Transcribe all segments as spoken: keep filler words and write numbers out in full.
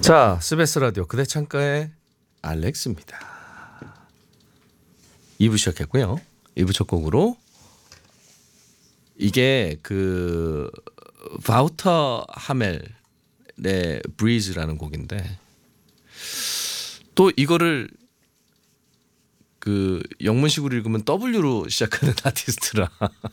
자, 스베스 라디오 그대 창가의 알렉스입니다. 이 부 시작했고요. 이 부 첫 곡으로 이게 그 바우터 하멜의 브리즈라는 곡인데 또 이거를 그 영문식으로 읽으면 W로 시작하는 아티스트라.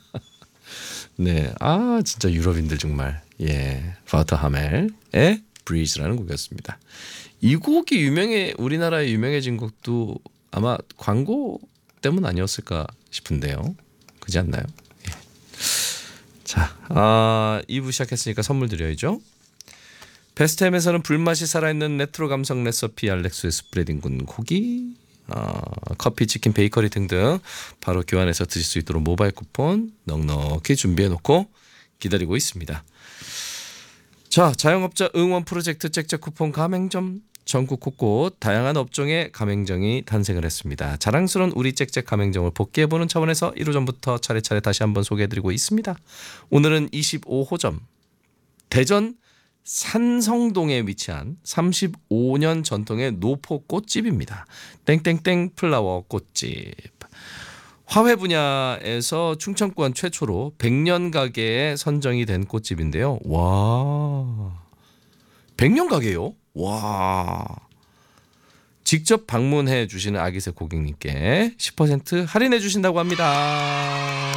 네, 아 진짜 유럽인들 정말 예, 바우터 하멜의 브리즈라는 곡이었습니다. 이 곡이 유명해 우리나라에 유명해진 곡도 아마 광고 때문 아니었을까 싶은데요. 그렇지 않나요? 예. 자, 아, 이 부 시작했으니까 선물 드려야죠. 베스트햄에서는 불맛이 살아있는 레트로 감성 레시피 알렉스의 스프레딩군 고기, 어, 커피, 치킨, 베이커리 등등 바로 교환해서 드실 수 있도록 모바일 쿠폰 넉넉히 준비해놓고 기다리고 있습니다. 자, 자영업자 응원 프로젝트 잭잭 쿠폰 가맹점 전국 곳곳 다양한 업종의 가맹점이 탄생을 했습니다. 자랑스러운 우리 잭잭 가맹점을 복귀해보는 차원에서 일 호 전부터 차례차례 다시 한번 소개해드리고 있습니다. 오늘은 이십오 호점 대전 산성동에 위치한 삼십오 년 전통의 노포 꽃집입니다. 땡땡땡 플라워 꽃집. 화훼 분야에서 충청권 최초로 백 년 가게에 선정이 된 꽃집인데요. 와, 백 년 가게요? 와, 직접 방문해 주시는 아기새 고객님께 십 퍼센트 할인해 주신다고 합니다.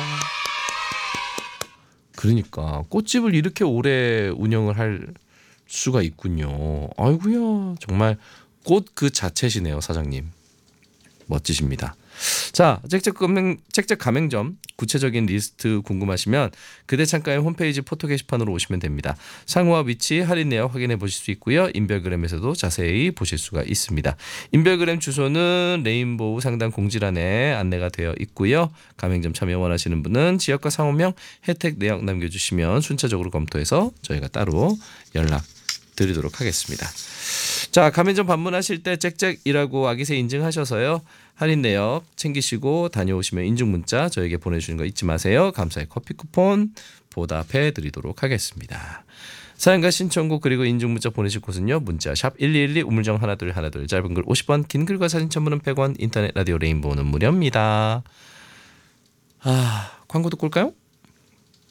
그러니까 꽃집을 이렇게 오래 운영을 할 수가 있군요. 아이고야, 정말 꽃 그 자체시네요, 사장님. 멋지십니다. 자, 잭잭 가맹, 잭잭 가맹점 구체적인 리스트 궁금하시면 그대 창가의 홈페이지 포토 게시판으로 오시면 됩니다. 상호와 위치, 할인 내역 확인해 보실 수 있고요. 인별그램에서도 자세히 보실 수가 있습니다. 인별그램 주소는 레인보우 상단 공지란에 안내가 되어 있고요. 가맹점 참여 원하시는 분은 지역과 상호명, 혜택 내역 남겨주시면 순차적으로 검토해서 저희가 따로 연락 드리도록 하겠습니다. 자, 가맹점 방문하실 때 잭잭이라고 아기새 인증하셔서요. 할인 내역 챙기시고 다녀오시면 인증 문자 저에게 보내주시는 거 잊지 마세요. 감사의 커피 쿠폰 보답해 드리도록 하겠습니다. 사연과 신청곡 그리고 인증 문자 보내실 곳은요. 문자 샵 일이일이 우물정 하나둘 하나둘 짧은 글 오십 원 긴 글과 사진 첨부는 백 원 인터넷 라디오 레인보우는 무료입니다. 아, 광고 듣고 올까요?